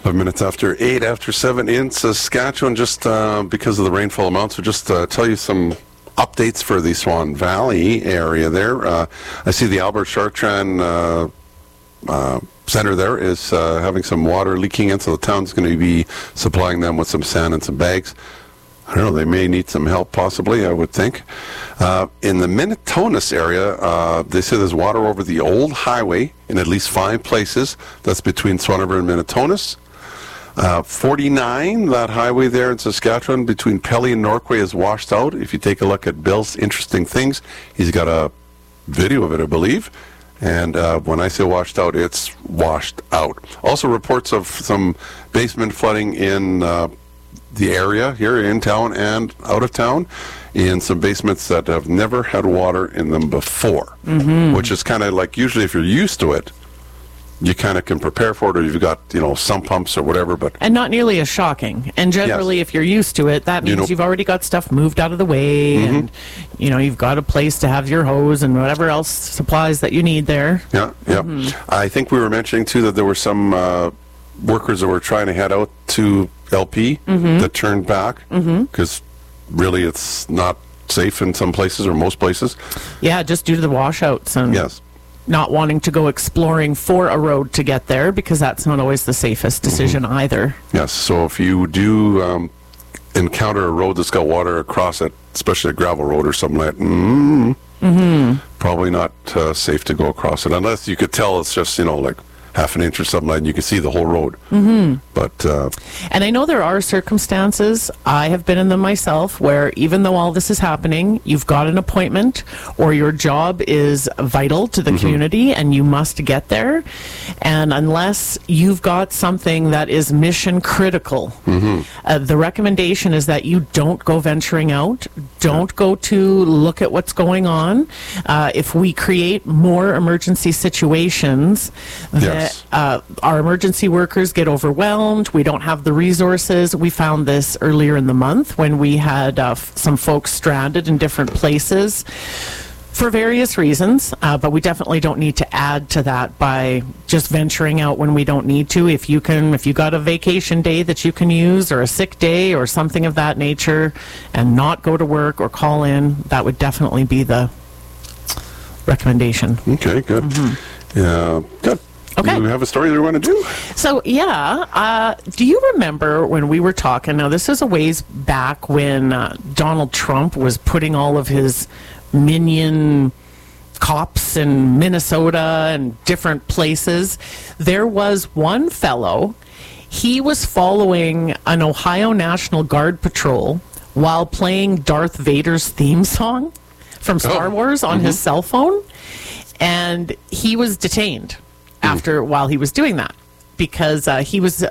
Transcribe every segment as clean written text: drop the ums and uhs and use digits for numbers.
5 minutes after 8, after 7 in Saskatchewan, just because of the rainfall amounts. So just tell you some updates for the Swan Valley area there. I see the Albert Chartrand Center there is having some water leaking in, so the town's going to be supplying them with some sand and some bags. I don't know, they may need some help possibly, I would think. In the Minitonas area, they say there's water over the old highway in at least 5 places. That's between Swan River and Minitonas. 49, that highway there in Saskatchewan between Pelly and Norquay is washed out. If you take a look at Bill's Interesting Things, he's got a video of it, I believe. And when I say washed out, it's washed out. Also reports of some basement flooding in the area here in town and out of town in some basements that have never had water in them before, which is kind of like usually if you're used to it, you kind of can prepare for it, or you've got, sump pumps or whatever, but... And not nearly as shocking. And generally, if you're used to it, that means you've already got stuff moved out of the way, and, you've got a place to have your hose and whatever else supplies that you need there. Yeah. I think we were mentioning, too, that there were some workers that were trying to head out to LP that turned back, because really it's not safe in some places or most places. Yeah, just due to the washouts and... Yes. Not wanting to go exploring for a road to get there, because that's not always the safest decision either. Yes, so if you do encounter a road that's got water across it, especially a gravel road or something like that, probably not safe to go across it, unless you could tell it's just, like half an inch or something like that, and you can see the whole road. But and I know there are circumstances, I have been in them myself, where even though all this is happening, you've got an appointment or your job is vital to the community and you must get there, and unless you've got something that is mission critical, the recommendation is that you don't go venturing out, don't go to look at what's going on. If we create more emergency situations, our emergency workers get overwhelmed. We don't have the resources. We found this earlier in the month when we had some folks stranded in different places for various reasons, but we definitely don't need to add to that by just venturing out when we don't need to. If you got a vacation day that you can use, or a sick day or something of that nature, and not go to work or call in, that would definitely be the recommendation. Okay, good. Yeah, good. Okay. Do you have a story that you want to do? So, do you remember when we were talking, now this is a ways back when Donald Trump was putting all of his minion cops in Minnesota and different places. There was one fellow, he was following an Ohio National Guard patrol while playing Darth Vader's theme song from Star Wars on his cell phone, and he was detained while he was doing that, because he was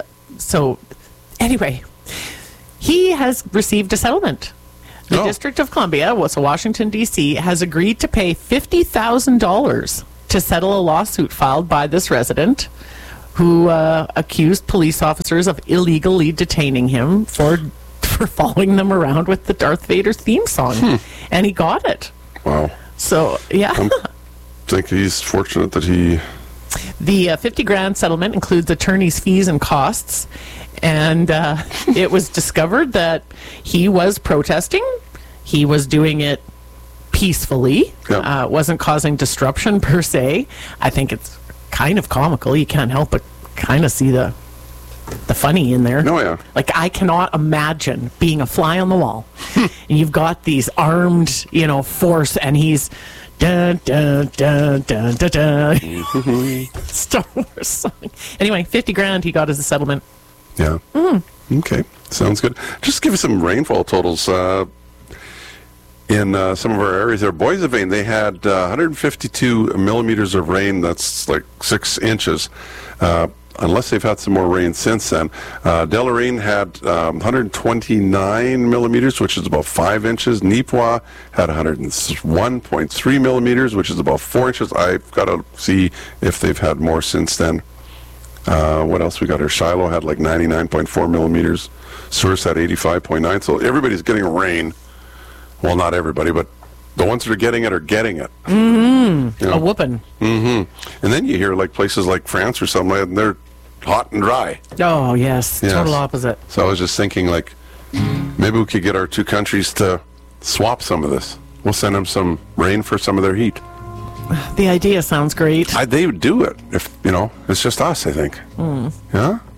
anyway, he has received a settlement. The District of Columbia, Washington, D.C., has agreed to pay $50,000 to settle a lawsuit filed by this resident who accused police officers of illegally detaining him for following them around with the Darth Vader theme song. And he got it. Wow. So, yeah. I think he's fortunate that he... The $50,000 settlement includes attorney's fees and costs, and it was discovered that he was protesting. He was doing it peacefully. Wasn't causing disruption per se. I think it's kind of comical. You can't help but kind of see the funny in there. Oh, yeah. Like, I cannot imagine being a fly on the wall, and you've got these armed, force, and he's... Dun, dun, dun, dun, dun, dun. Star Wars song. Anyway, $50,000 he got as a settlement. Yeah. Okay. Sounds good. Just give you some rainfall totals. In some of our areas there, Boissevain, they had 152 millimeters of rain. That's like 6 inches. Unless they've had some more rain since then. Deloraine had 129 millimeters, which is about 5 inches. Neepawa had 101.3 millimeters, which is about 4 inches. I've got to see if they've had more since then. What else we got here? Shiloh had like 99.4 millimeters. Source had 85.9. So everybody's getting rain. Well, not everybody, but the ones that are getting it are getting it. A whooping. And then you hear like places like France or something like that, and they're hot and dry. Oh, yes. Yes. Total opposite. So I was just thinking, like, maybe we could get our two countries to swap some of this. We'll send them some rain for some of their heat. The idea sounds great. They would do it if, it's just us, I think. Yeah?